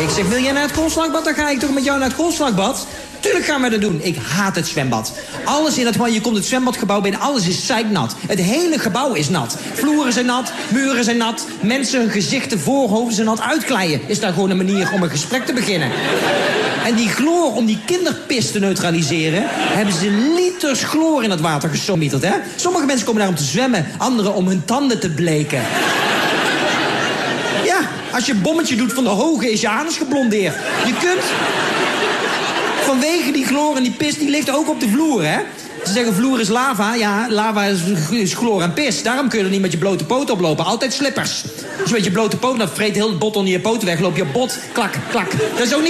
Ik zeg, wil jij naar het Koolslagbad? Dan ga ik toch met jou naar het Koolslagbad? Tuurlijk gaan we dat doen. Ik haat het zwembad. Alles in het... Je komt het zwembadgebouw binnen, alles is zeiknat. Het hele gebouw is nat. Vloeren zijn nat, muren zijn nat. Mensen, hun gezichten, voorhoofden zijn nat. Uitkleien is daar gewoon een manier om een gesprek te beginnen. En die chloor, om die kinderpis te neutraliseren... hebben ze liters chloor in het water gesommieterd, hè? Sommige mensen komen daar om te zwemmen, anderen om hun tanden te bleken. Ja, als je een bommetje doet van de hoge, is je anus geblondeerd. Je kunt... Vanwege die chloor en die pis, die ligt ook op de vloer, hè? Ze zeggen vloer is lava. Ja, lava is chloor en pis. Daarom kun je er niet met je blote poot oplopen. Altijd slippers. Als je met je blote poot, dan vreet heel het bot onder je poten weg. Loop je op bot, klak, klak. Dat is ook niet